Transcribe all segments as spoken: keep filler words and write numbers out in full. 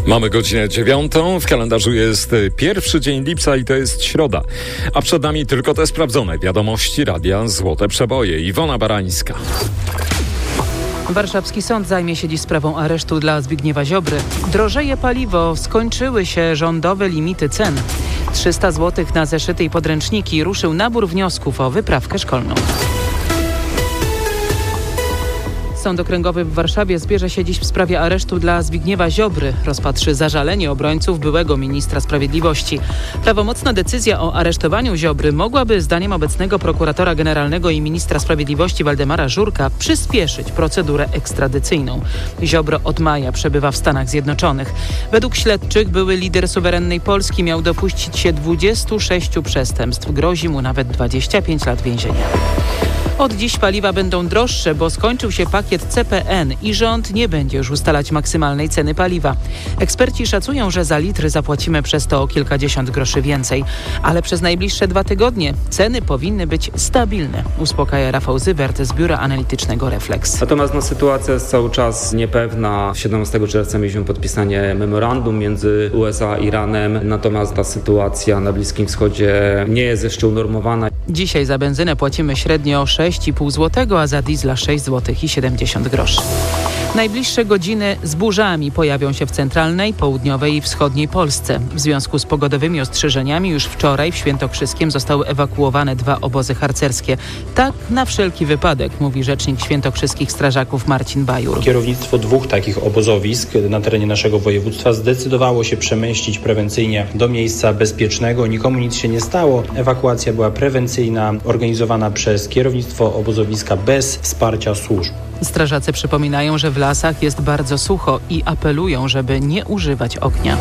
Mamy godzinę dziewiątą, w kalendarzu jest pierwszy dzień lipca i to jest środa. A przed nami tylko te sprawdzone wiadomości Radia Złote Przeboje. Iwona Barańska. Warszawski sąd zajmie się dziś sprawą aresztu dla Zbigniewa Ziobry. Drożeje paliwo, skończyły się rządowe limity cen. trzysta złotych na zeszyty i podręczniki. Ruszył nabór wniosków o wyprawkę szkolną. Sąd Okręgowy w Warszawie zbierze się dziś w sprawie aresztu dla Zbigniewa Ziobry. Rozpatrzy zażalenie obrońców byłego ministra sprawiedliwości. Prawomocna decyzja o aresztowaniu Ziobry mogłaby, zdaniem obecnego prokuratora generalnego i ministra sprawiedliwości Waldemara Żurka, przyspieszyć procedurę ekstradycyjną. Ziobro od maja przebywa w Stanach Zjednoczonych. Według śledczych były lider suwerennej Polski miał dopuścić się dwudziestu sześciu przestępstw. Grozi mu nawet dwadzieścia pięć lat więzienia. Od dziś paliwa będą droższe, bo skończył się pakiet C P N i rząd nie będzie już ustalać maksymalnej ceny paliwa. Eksperci szacują, że za litr zapłacimy przez to o kilkadziesiąt groszy więcej. Ale przez najbliższe dwa tygodnie ceny powinny być stabilne, uspokaja Rafał Zywert z biura analitycznego Reflex. Natomiast no, sytuacja jest cały czas niepewna. siedemnastego czerwca mieliśmy podpisanie memorandum między U S A a Iranem, natomiast ta sytuacja na Bliskim Wschodzie nie jest jeszcze unormowana. Dzisiaj za benzynę płacimy średnio sześć i pół złotego, a za diesla sześć złotych i siedemdziesiąt groszy. Najbliższe godziny z burzami pojawią się w centralnej, południowej i wschodniej Polsce. W związku z pogodowymi ostrzeżeniami już wczoraj w Świętokrzyskiem zostały ewakuowane dwa obozy harcerskie. Tak na wszelki wypadek, mówi rzecznik świętokrzyskich strażaków Marcin Bajur. Kierownictwo dwóch takich obozowisk na terenie naszego województwa zdecydowało się przemieścić prewencyjnie do miejsca bezpiecznego. Nikomu nic się nie stało. Ewakuacja była prewencyjna, organizowana przez kierownictwo obozowiska bez wsparcia służb. Strażacy przypominają, że w lasach jest bardzo sucho i apelują, żeby nie używać ognia.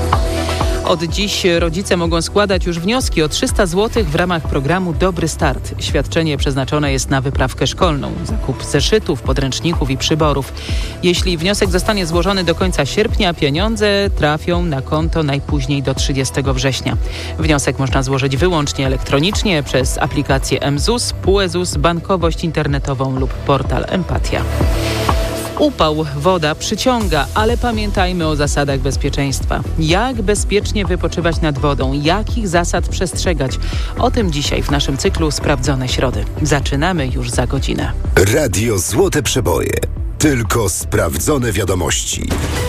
Od dziś rodzice mogą składać już wnioski o trzysta złotych w ramach programu Dobry Start. Świadczenie przeznaczone jest na wyprawkę szkolną, zakup zeszytów, podręczników i przyborów. Jeśli wniosek zostanie złożony do końca sierpnia, pieniądze trafią na konto najpóźniej do trzydziestego września. Wniosek można złożyć wyłącznie elektronicznie przez aplikację M Z U S, P U E Z U S, bankowość internetową lub portal Empatia. Upał woda przyciąga, ale pamiętajmy o zasadach bezpieczeństwa. Jak bezpiecznie wypoczywać nad wodą? Jakich zasad przestrzegać? O tym dzisiaj w naszym cyklu Sprawdzone Środy. Zaczynamy już za godzinę. Radio Złote Przeboje. Tylko sprawdzone wiadomości.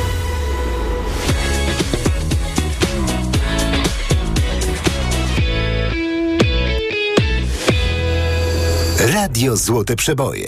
Radio Złote Przeboje.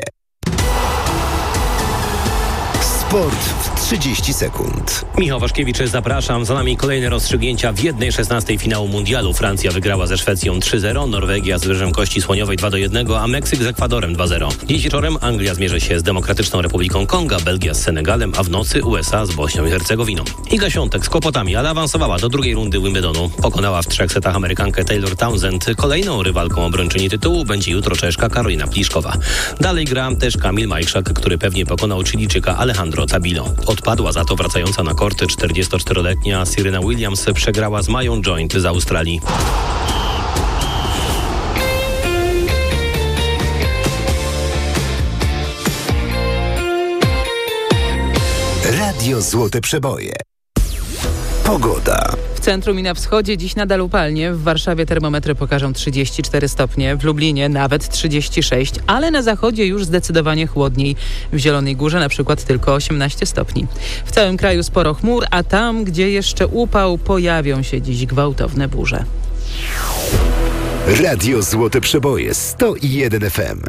Sport w trzydzieści sekund. Michał Waszkiewicz, zapraszam. Za nami kolejne rozstrzygnięcia w jednej szesnastej finału mundialu. Francja wygrała ze Szwecją trzy zero, Norwegia z Wyżem Kości Słoniowej dwa do jednego, a Meksyk z Ekwadorem dwa zero. Dziś wieczorem Anglia zmierzy się z Demokratyczną Republiką Konga, Belgia z Senegalem, a w nocy U S A z Bośnią i Hercegowiną. Iga Świątek z kłopotami, ale awansowała do drugiej rundy Wimbledonu. Pokonała w trzech setach Amerykankę Taylor Townsend. Kolejną rywalką obrończyni tytułu będzie jutro Czeszka Karolina Pliszkowa. Dalej gra też Kamil Majszak, który pewnie pokonał Chilijczyka Alejandro Tabilo. Odpadła za to wracająca na korty czterdziestoczteroletnia Serena Williams przegrała z Mają Joint z Australii. Radio Złote Przeboje. Pogoda. W centrum i na wschodzie dziś nadal upalnie. W Warszawie termometry pokażą trzydzieści cztery stopnie, w Lublinie nawet trzydzieści sześć, ale na zachodzie już zdecydowanie chłodniej. W Zielonej Górze na przykład tylko osiemnaście stopni. W całym kraju sporo chmur, a tam, gdzie jeszcze upał, pojawią się dziś gwałtowne burze. Radio Złote Przeboje sto jeden F M.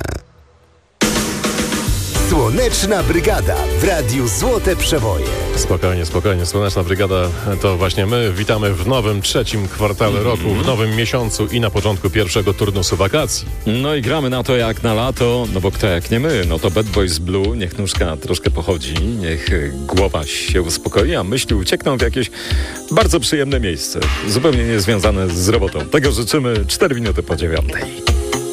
Słoneczna Brygada w Radiu Złote Przeboje. Spokojnie, spokojnie. Słoneczna Brygada to właśnie my. Witamy w nowym trzecim kwartale roku, w nowym miesiącu i na początku pierwszego turnusu wakacji. No i gramy na to jak na lato, no bo kto jak nie my. No to Bad Boys Blue, niech nóżka troszkę pochodzi, niech głowa się uspokoi, a myśli uciekną w jakieś bardzo przyjemne miejsce, zupełnie niezwiązane z robotą. Tego życzymy cztery minuty po dziewiątej.